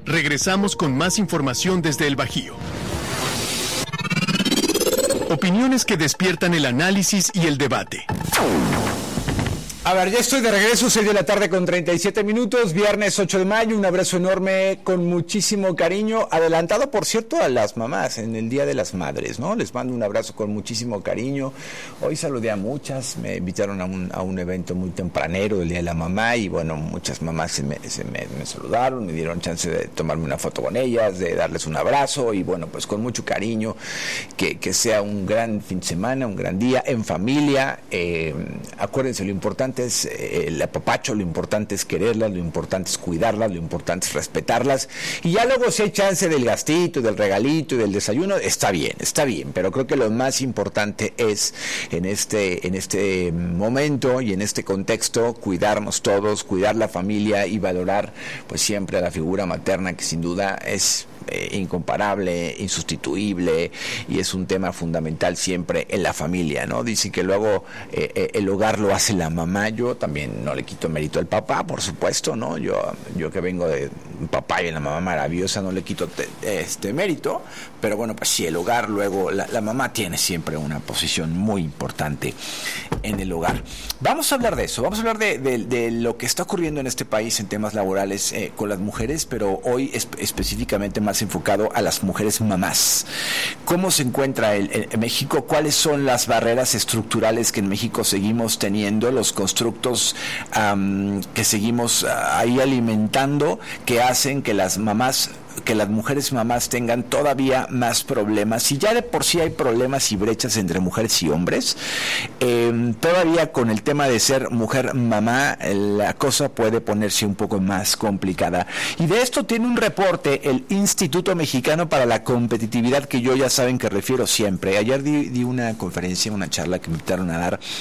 Regresamos con más información desde el Bajío. Opiniones que despiertan el análisis y el debate. A ver, ya estoy de regreso, 6 de la tarde con 37 minutos, viernes 8 de mayo, un abrazo enorme con muchísimo cariño, adelantado por cierto a las mamás en el Día de las Madres, ¿no? Les mando un abrazo con muchísimo cariño. Hoy saludé a muchas, me invitaron a un evento muy tempranero del Día de la Mamá y bueno, muchas mamás me saludaron, me dieron chance de tomarme una foto con ellas, de darles un abrazo y bueno, pues con mucho cariño, que sea un gran fin de semana, un gran día en familia. Acuérdense, lo importante es el apapacho, lo importante es quererlas, lo importante es cuidarlas, lo importante es respetarlas, y ya luego si hay chance del gastito, del regalito y del desayuno, está bien, pero creo que lo más importante es en este momento y en este contexto cuidarnos todos, cuidar la familia y valorar pues siempre a la figura materna, que sin duda es incomparable, insustituible, y es un tema fundamental siempre en la familia, ¿no? Dicen que luego el hogar lo hace la mamá. Yo también no le quito mérito al papá, por supuesto, ¿no? Yo que vengo de un papá y una mamá maravillosa, no le quito mérito, pero bueno, pues sí, el hogar luego, la mamá tiene siempre una posición muy importante en el hogar. Vamos a hablar de eso, vamos a hablar de lo que está ocurriendo en este país en temas laborales con las mujeres, pero hoy específicamente más enfocado a las mujeres mamás. ¿Cómo se encuentra en México? ¿Cuáles son las barreras estructurales que en México seguimos teniendo, los constructos que seguimos ahí alimentando, que hacen que las mujeres mamás tengan todavía más problemas? Si ya de por sí hay problemas y brechas entre mujeres y hombres, todavía con el tema de ser mujer mamá, la cosa puede ponerse un poco más complicada. Y de esto tiene un reporte el Instituto Mexicano para la Competitividad, que yo ya saben que refiero siempre. Ayer di una conferencia, una charla que me invitaron a dar